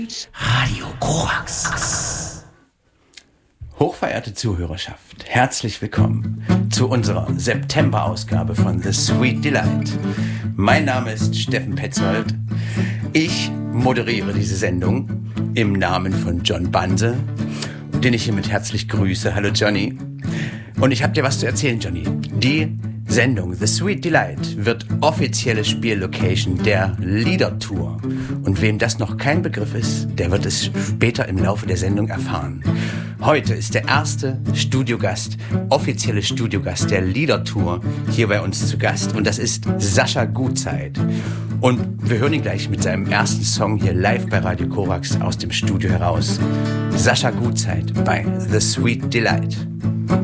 Radio Korax. Hochverehrte Zuhörerschaft, herzlich willkommen zu unserer September-Ausgabe von The Sweet Delight. Mein Name ist Steffen Petzold. Ich moderiere diese Sendung im Namen von John Banse, den ich hiermit herzlich grüße. Hallo Johnny. Und ich habe dir was zu erzählen, Johnny. Die Sendung The Sweet Delight wird offizielle Spiellocation der Liedertour. Und wem das noch kein Begriff ist, der wird es später im Laufe der Sendung erfahren. Heute ist der erste Studiogast, offizielle Studiogast der Liedertour hier bei uns zu Gast. Und das ist Sascha Gutzeit. Und wir hören ihn gleich mit seinem ersten Song hier live bei Radio Korax aus dem Studio heraus. Sascha Gutzeit bei The Sweet Delight.